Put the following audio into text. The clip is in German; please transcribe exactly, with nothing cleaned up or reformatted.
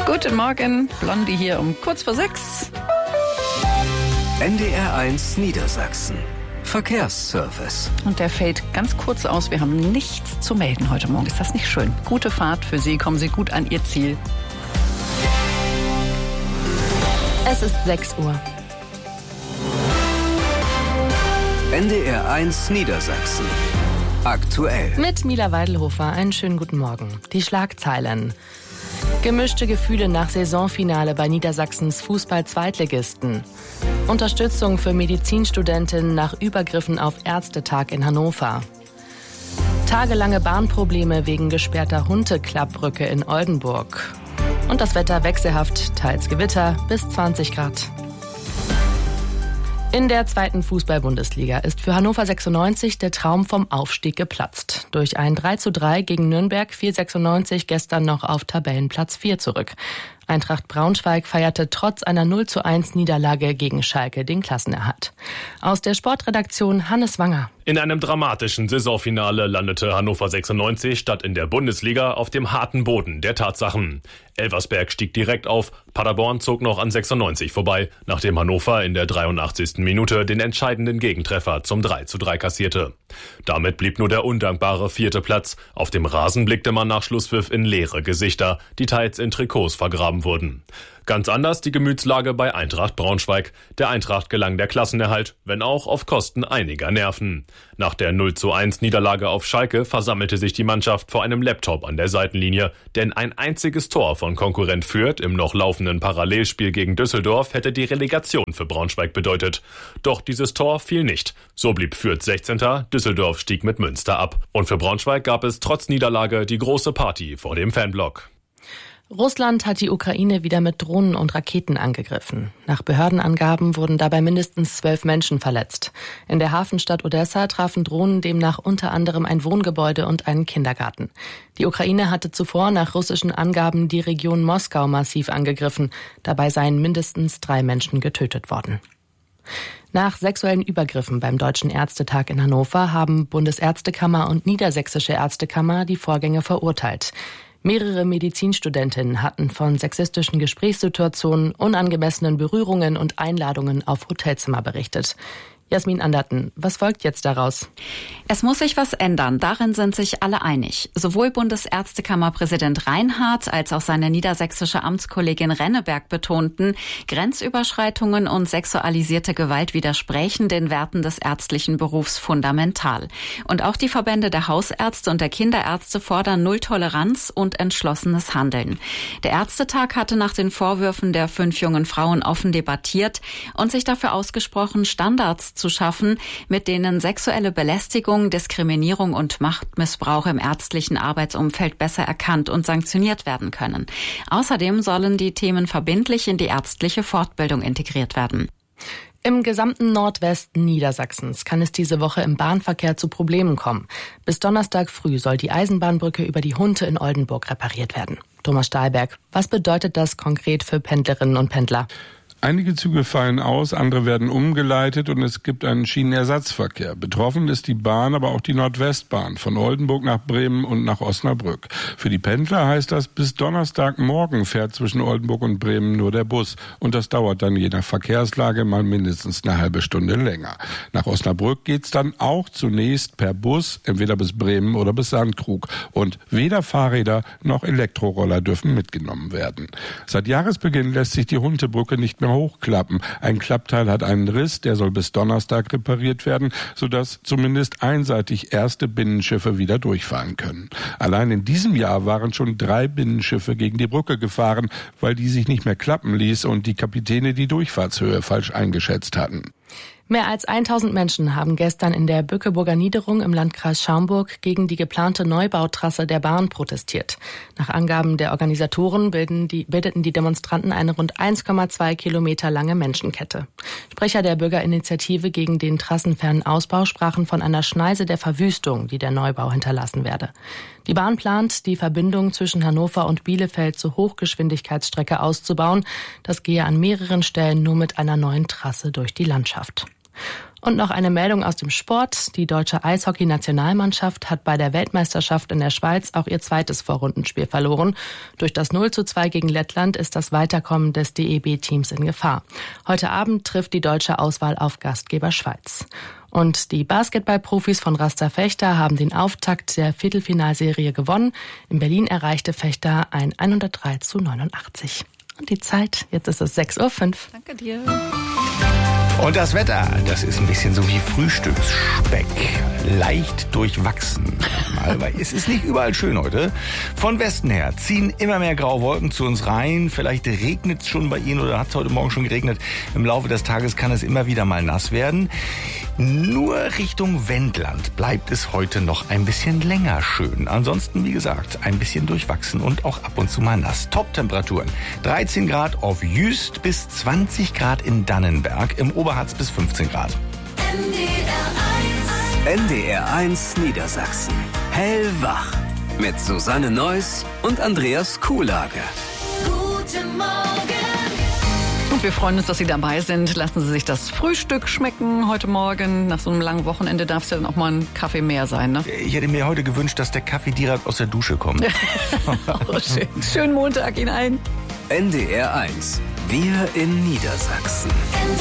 Guten Morgen, Blondie hier um kurz vor sechs. N D R eins Niedersachsen. Verkehrsservice. Und der fällt ganz kurz aus. Wir haben nichts zu melden heute Morgen. Ist das nicht schön? Gute Fahrt für Sie. Kommen Sie gut an Ihr Ziel. Es ist sechs Uhr. N D R eins Niedersachsen. Aktuell. Mit Mila Weidelhofer. Einen schönen guten Morgen. Die Schlagzeilen. Gemischte Gefühle nach Saisonfinale bei Niedersachsens Fußball-Zweitligisten. Unterstützung für Medizinstudentinnen nach Übergriffen auf Ärztetag in Hannover. Tagelange Bahnprobleme wegen gesperrter Hunte-Klappbrücke in Oldenburg. Und das Wetter wechselhaft, teils Gewitter bis zwanzig Grad. In der zweiten Fußball-Bundesliga ist für Hannover sechsundneunzig der Traum vom Aufstieg geplatzt. Durch ein drei zu drei gegen Nürnberg fiel sechsundneunzig gestern noch auf Tabellenplatz vier zurück. Eintracht Braunschweig feierte trotz einer null zu eins Niederlage gegen Schalke den Klassenerhalt. Aus der Sportredaktion Hannes Wanger. In einem dramatischen Saisonfinale landete Hannover sechsundneunzig statt in der Bundesliga auf dem harten Boden der Tatsachen. Elversberg stieg direkt auf, Paderborn zog noch an sechsundneunzig vorbei, nachdem Hannover in der dreiundachtzigsten Minute den entscheidenden Gegentreffer zum drei zu drei kassierte. Damit blieb nur der undankbare vierte Platz. Auf dem Rasen blickte man nach Schlusspfiff in leere Gesichter, die teils in Trikots vergraben wurden. Ganz anders die Gemütslage bei Eintracht Braunschweig. Der Eintracht gelang der Klassenerhalt, wenn auch auf Kosten einiger Nerven. Nach der null zu eins Niederlage auf Schalke versammelte sich die Mannschaft vor einem Laptop an der Seitenlinie, denn ein einziges Tor von Konkurrent Fürth im noch laufenden Parallelspiel gegen Düsseldorf hätte die Relegation für Braunschweig bedeutet. Doch dieses Tor fiel nicht. So blieb Fürth sechzehnter, Düsseldorf stieg mit Münster ab. Und für Braunschweig gab es trotz Niederlage die große Party vor dem Fanblock. Russland hat die Ukraine wieder mit Drohnen und Raketen angegriffen. Nach Behördenangaben wurden dabei mindestens zwölf Menschen verletzt. In der Hafenstadt Odessa trafen Drohnen demnach unter anderem ein Wohngebäude und einen Kindergarten. Die Ukraine hatte zuvor nach russischen Angaben die Region Moskau massiv angegriffen. Dabei seien mindestens drei Menschen getötet worden. Nach sexuellen Übergriffen beim Deutschen Ärztetag in Hannover haben Bundesärztekammer und Niedersächsische Ärztekammer die Vorgänge verurteilt. Mehrere Medizinstudentinnen hatten von sexistischen Gesprächssituationen, unangemessenen Berührungen und Einladungen auf Hotelzimmer berichtet. Jasmin Anderten, was folgt jetzt daraus? Es muss sich was ändern, darin sind sich alle einig. Sowohl Bundesärztekammerpräsident Reinhardt als auch seine niedersächsische Amtskollegin Renneberg betonten, Grenzüberschreitungen und sexualisierte Gewalt widersprächen den Werten des ärztlichen Berufs fundamental. Und auch die Verbände der Hausärzte und der Kinderärzte fordern Nulltoleranz und entschlossenes Handeln. Der Ärztetag hatte nach den Vorwürfen der fünf jungen Frauen offen debattiert und sich dafür ausgesprochen, Standards zu schaffen, mit denen sexuelle Belästigung, Diskriminierung und Machtmissbrauch im ärztlichen Arbeitsumfeld besser erkannt und sanktioniert werden können. Außerdem sollen die Themen verbindlich in die ärztliche Fortbildung integriert werden. Im gesamten Nordwesten Niedersachsens kann es diese Woche im Bahnverkehr zu Problemen kommen. Bis Donnerstag früh soll die Eisenbahnbrücke über die Hunte in Oldenburg repariert werden. Thomas Stahlberg, was bedeutet das konkret für Pendlerinnen und Pendler? Einige Züge fallen aus, andere werden umgeleitet und es gibt einen Schienenersatzverkehr. Betroffen ist die Bahn, aber auch die Nordwestbahn von Oldenburg nach Bremen und nach Osnabrück. Für die Pendler heißt das, bis Donnerstagmorgen fährt zwischen Oldenburg und Bremen nur der Bus. Und das dauert dann je nach Verkehrslage mal mindestens eine halbe Stunde länger. Nach Osnabrück geht's dann auch zunächst per Bus, entweder bis Bremen oder bis Sandkrug. Und weder Fahrräder noch Elektroroller dürfen mitgenommen werden. Seit Jahresbeginn lässt sich die Huntebrücke nicht mehr hochklappen. Ein Klappteil hat einen Riss, der soll bis Donnerstag repariert werden, sodass zumindest einseitig erste Binnenschiffe wieder durchfahren können. Allein in diesem Jahr waren schon drei Binnenschiffe gegen die Brücke gefahren, weil die sich nicht mehr klappen ließ und die Kapitäne die Durchfahrtshöhe falsch eingeschätzt hatten. Mehr als tausend Menschen haben gestern in der Bückeburger Niederung im Landkreis Schaumburg gegen die geplante Neubautrasse der Bahn protestiert. Nach Angaben der Organisatoren bilden die, bildeten die Demonstranten eine rund eins Komma zwei Kilometer lange Menschenkette. Sprecher der Bürgerinitiative gegen den trassenfernen Ausbau sprachen von einer Schneise der Verwüstung, die der Neubau hinterlassen werde. Die Bahn plant, die Verbindung zwischen Hannover und Bielefeld zur Hochgeschwindigkeitsstrecke auszubauen. Das gehe an mehreren Stellen nur mit einer neuen Trasse durch die Landschaft. Und noch eine Meldung aus dem Sport. Die deutsche Eishockey-Nationalmannschaft hat bei der Weltmeisterschaft in der Schweiz auch ihr zweites Vorrundenspiel verloren. Durch das null zu zwei gegen Lettland ist das Weiterkommen des D E B-Teams in Gefahr. Heute Abend trifft die deutsche Auswahl auf Gastgeber Schweiz. Und die Basketballprofis von Rasta Fechter haben den Auftakt der Viertelfinalserie gewonnen. In Berlin erreichte Fechter ein hundertdrei zu neunundachtzig. Und die Zeit, jetzt ist es sechs Uhr fünf. Danke dir. Und das Wetter, das ist ein bisschen so wie Frühstücksspeck. Leicht durchwachsen. Aber es ist nicht überall schön heute. Von Westen her ziehen immer mehr graue Wolken zu uns rein. Vielleicht regnet es schon bei Ihnen oder hat es heute Morgen schon geregnet. Im Laufe des Tages kann es immer wieder mal nass werden. Nur Richtung Wendland bleibt es heute noch ein bisschen länger schön. Ansonsten, wie gesagt, ein bisschen durchwachsen und auch ab und zu mal nass. Top-Temperaturen. dreizehn Grad auf Jüst bis zwanzig Grad in Dannenberg. Im Oberharz bis fünfzehn Grad. N D R eins Niedersachsen. Hellwach. Mit Susanne Neuss und Andreas Kuhlage. Guten Morgen. Und wir freuen uns, dass Sie dabei sind. Lassen Sie sich das Frühstück schmecken heute Morgen. Nach so einem langen Wochenende darf es ja dann auch mal ein Kaffee mehr sein, ne? Ich hätte mir heute gewünscht, dass der Kaffee direkt aus der Dusche kommt. Oh, schön. Schönen Montag Ihnen allen. N D R eins. Wir in Niedersachsen.